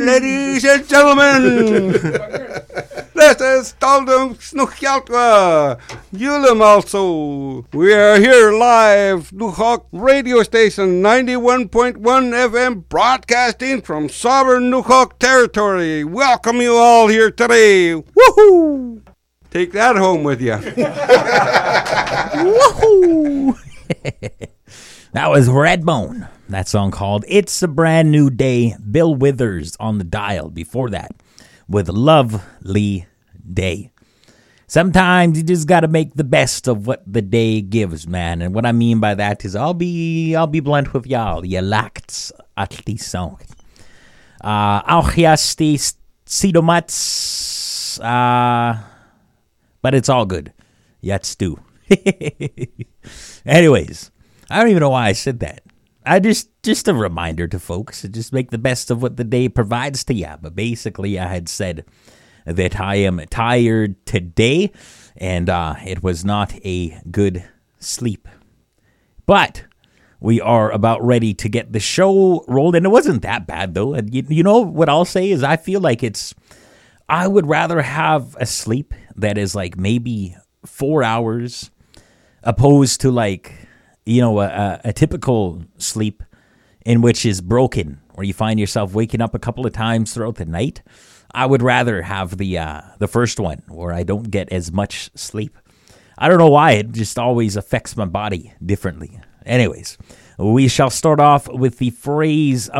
Ladies and gentlemen, this is Staldum Snuchjaltwa, Julum also. We are here live, Nuhawk radio station 91.1 FM, broadcasting from sovereign Nuhawk territory. Welcome you all here today. Woohoo! Take that home with you. Woohoo! That was Redbone. That song called It's a Brand New Day. Bill Withers on the dial. Before that, with Lovely Day. Sometimes you just got to make the best of what the day gives, man. And what I mean by that is I'll be blunt with y'all. Ihr lagt's at die Song. Auch jetzt die Sidomats. But it's all good. Jetzt du. Anyways, I don't even know why I said that. I just a reminder to folks to just make the best of what the day provides to you. But basically, I had said that I am tired today, and it was not a good sleep. But we are about ready to get the show rolled, and it wasn't that bad, though. You know what I'll say is I feel like I would rather have a sleep that is like maybe 4 hours opposed to like, you know, a typical sleep in which is broken, where you find yourself waking up a couple of times throughout the night. I would rather have the first one, where I don't get as much sleep. I don't know why, it just always affects my body differently. Anyways, we shall start off with the phrase